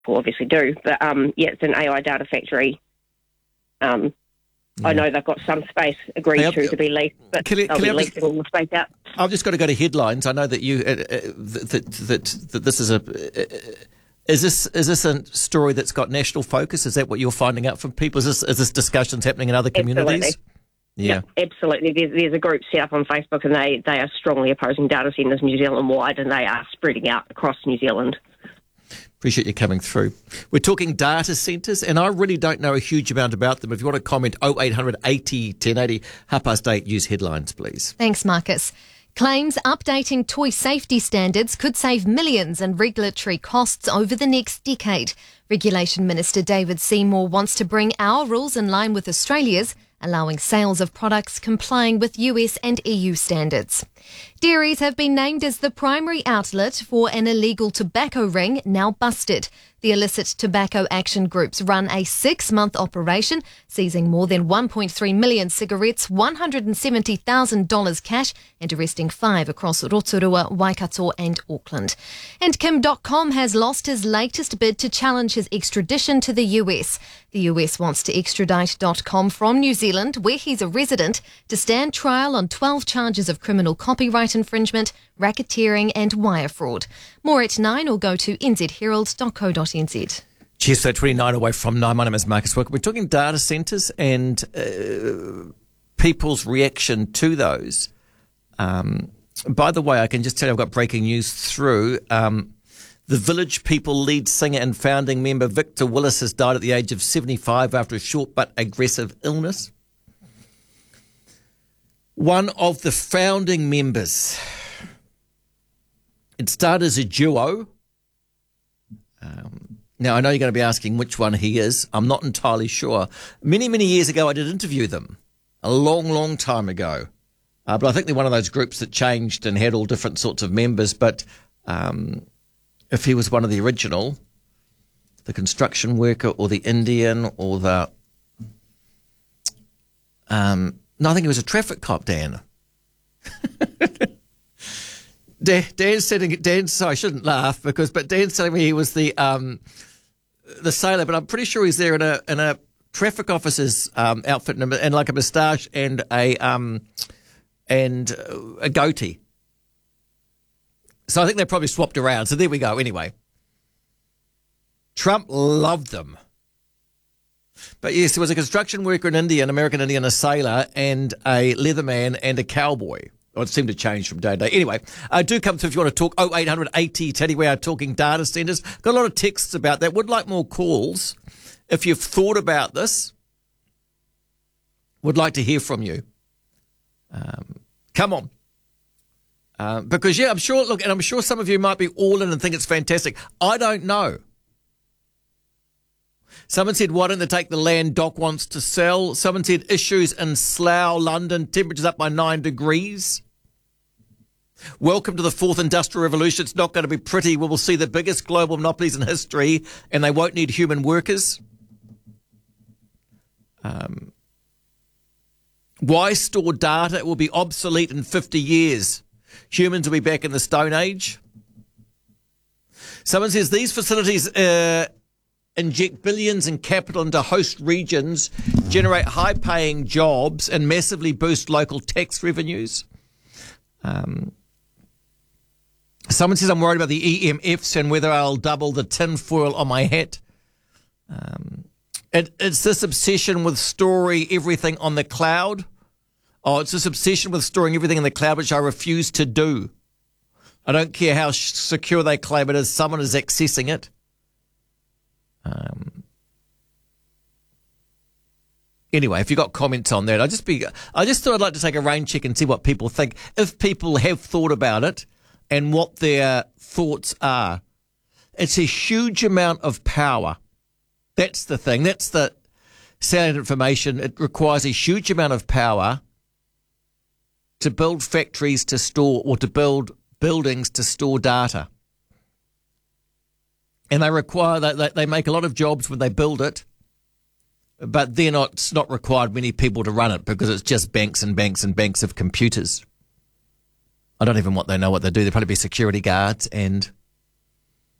will obviously do. But, it's an AI data factory. I know they've got some space agreed to be leased, but they'll be leasing all the space out. I've just got to go to headlines. I know that you that this is is this a story that's got national focus? Is that what you're finding out from people? Is this discussions happening in other communities? Absolutely. Yeah, absolutely. There's a group set up on Facebook, and they are strongly opposing data centres New Zealand wide, and they are spreading out across New Zealand. Appreciate you coming through. We're talking data centres, and I really don't know a huge amount about them. If you want to comment, 0800 80 1080, 8:30, use headlines, please. Thanks, Marcus. Claims updating toy safety standards could save millions in regulatory costs over the next decade. Regulation Minister David Seymour wants to bring our rules in line with Australia's, allowing sales of products complying with US and EU standards. Dairies have been named as the primary outlet for an illegal tobacco ring now busted. The illicit tobacco action groups run a 6-month operation, seizing more than 1.3 million cigarettes, $170,000 cash, and arresting 5 across Rotorua, Waikato and Auckland. And Kim Dotcom has lost his latest bid to challenge his extradition to the US. The US wants to extradite Dotcom from New Zealand, where he's a resident, to stand trial on 12 charges of criminal copyright infringement, racketeering and wire fraud. More at 9 or go to nzherald.co.nz. Cheers, so 29 away from 9. My name is Marcus Wick. We're talking data centres and people's reaction to those. By the way, I can just tell you I've got breaking news through. The Village People lead singer and founding member Victor Willis has died at the age of 75 after a short but aggressive illness. One of the founding members. It started as a duo. Now, I know you're going to be asking which one he is. I'm not entirely sure. Many, many years ago, I did interview them. A long, long time ago. But I think they're one of those groups that changed and had all different sorts of members. But if he was one of the original, the construction worker or the Indian or the... no, I think he was a traffic cop, Dan. Dan's saying, sorry, I shouldn't laugh, but Dan's telling me he was the sailor, but I'm pretty sure he's there in a traffic officer's outfit and like a moustache and a goatee. So I think they probably swapped around. So there we go. Anyway, Trump loved them. But yes, there was a construction worker in India, an American Indian, a sailor, and a leatherman and a cowboy. Oh, it seemed to change from day to day. Anyway, do come through if you want to talk. 0800 80 Teddy. We are talking data centres. Got a lot of texts about that. Would like more calls. If you've thought about this, would like to hear from you. Come on. Because, yeah, I'm sure, look, and I'm sure some of you might be all in and think it's fantastic. I don't know. Someone said, why don't they take the land Doc wants to sell? Someone said, issues in Slough, London, temperatures up by 9 degrees. Welcome to the fourth industrial revolution. It's not going to be pretty. We will see the biggest global monopolies in history, and they won't need human workers. Why store data? It will be obsolete in 50 years. Humans will be back in the Stone Age. Someone says, these facilities... inject billions in capital into host regions, generate high-paying jobs, and massively boost local tax revenues. Someone says, I'm worried about the EMFs and whether I'll double the tinfoil on my hat. It's this obsession with storing everything on the cloud. Oh, it's this obsession with storing everything in the cloud, which I refuse to do. I don't care how secure they claim it is. Someone is accessing it. Anyway, if you got comments on that, I just thought I'd like to take a rain check and see what people think. If people have thought about it and what their thoughts are. It's a huge amount of power. That's the thing. That's the salient information. It requires a huge amount of power to build factories to store, or to build buildings to store data. And they make a lot of jobs when they build it, but it's not required many people to run it because it's just banks and banks and banks of computers. I don't even know what they do. They'd probably be security guards and